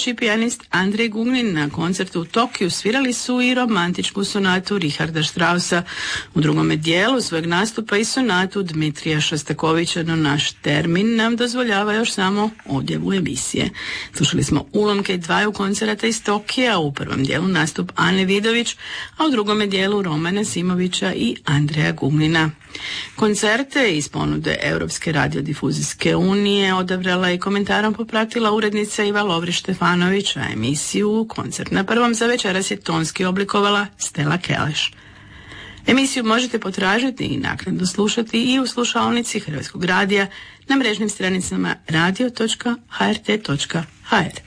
Nedović i pijanist Andrej Gugnin na koncertu u Tokiju svirali su i romantičku sonatu Richarda Straussa. U drugome dijelu svojeg nastupa i sonatu Dmitrija Šostakovića, no naš termin nam dozvoljava još samo odjavu emisije. Slušali smo ulomke dvaju koncerata iz Tokija, u prvom dijelu nastup Ane Vidović, a u drugome dijelu Romana Simovića i Andreja Gugnina. Koncerte iz ponude Europske radiodifuzijske unije odabrala i komentarom popratila urednica Iva Lovrić-Štefanović, a emisiju Koncert na prvom za večeras je tonski oblikovala Stella Keleš. Emisiju možete potražiti i naknadno slušati i u slušaonici Hrvatskog radija na mrežnim stranicama radio.hrt.hr.